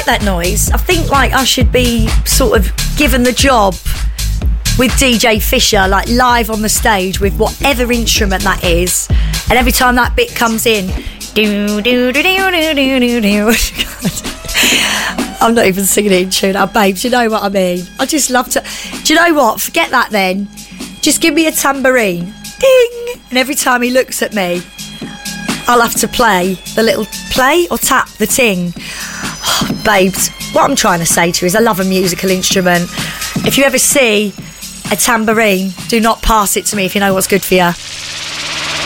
like that noise. I think like I should be sort of given the job with DJ Fisher, like live on the stage with whatever instrument that is, and every time that bit comes in, I'm not even singing it in tune now, babes, you know what I mean. I just love to. Do you know what? Forget that then. Just give me a tambourine. Ding! And every time he looks at me, I'll have to play the little play or tap the ting. Oh, babes, what I'm trying to say to you is I love a musical instrument. If you ever see a tambourine, do not pass it to me if you know what's good for you.